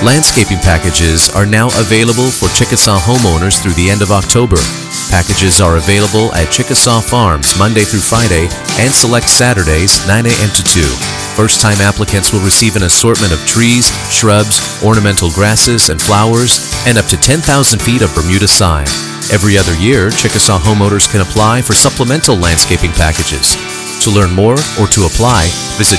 Landscaping packages are now available for Chickasaw homeowners through the end of October. Packages are available at Chickasaw Farms Monday through Friday and select Saturdays 9 a.m. to 2. First-time applicants will receive an assortment of trees, shrubs, ornamental grasses, and flowers, and up to 10,000 feet of Bermuda sign. Every other year, Chickasaw homeowners can apply for supplemental landscaping packages. To learn more or to apply, visit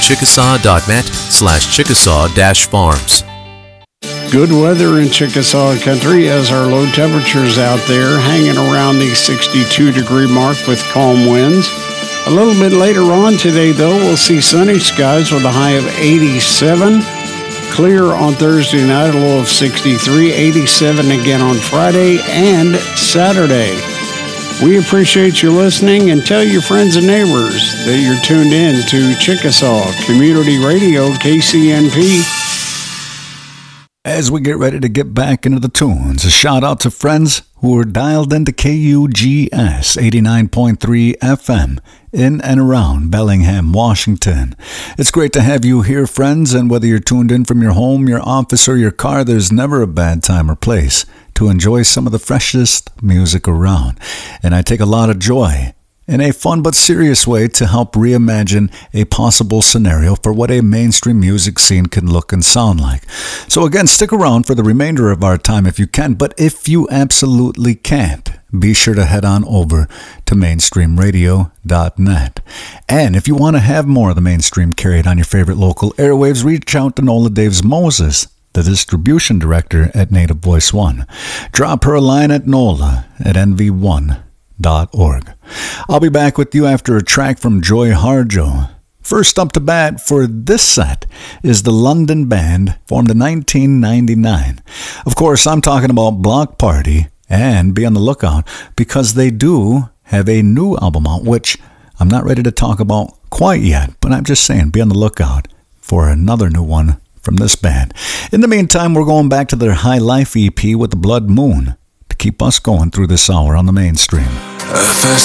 chickasaw.net/Chickasaw-Farms. Good weather in Chickasaw country as our low temperatures out there hanging around the 62-degree mark with calm winds. A little bit later on today, though, we'll see sunny skies with a high of 87. Clear on Thursday night, a low of 63, 87 again on Friday and Saturday. We appreciate you listening, and tell your friends and neighbors that you're tuned in to Chickasaw Community Radio, KCNP. As we get ready to get back into the tunes, a shout out to friends who are dialed into KUGS 89.3 FM in and around Bellingham, Washington. It's great to have you here, friends, and whether you're tuned in from your home, your office, or your car, there's never a bad time or place to enjoy some of the freshest music around. And I take a lot of joy in a fun but serious way to help reimagine a possible scenario for what a mainstream music scene can look and sound like. So again, stick around for the remainder of our time if you can, but if you absolutely can't, be sure to head on over to mainstreamradio.net. And if you want to have more of the mainstream carried on your favorite local airwaves, reach out to Nola Daves Moses, the distribution director at Native Voice One. Drop her a line at nola@nv1.org. I'll be back with you after a track from Joy Harjo. First up to bat for this set is the London Band, formed in 1999. Of course, I'm talking about Block Party, and be on the lookout because they do have a new album out, which I'm not ready to talk about quite yet, but I'm just saying, be on the lookout for another new one from this band. In the meantime, we're going back to their High Life EP with the Blood Moon to keep us going through this hour on the mainstream. First